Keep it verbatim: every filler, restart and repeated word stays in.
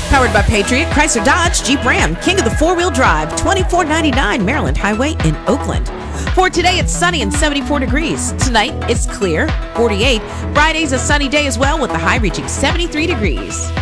Powered by Patriot, Chrysler Dodge, Jeep Ram, King of the four-wheel drive, twenty-four ninety-nine Maryland Highway in Oakland. For today, it's sunny and seventy-four degrees. Tonight, it's clear, forty-eight. Friday's a sunny day as well with the high reaching seventy-three degrees.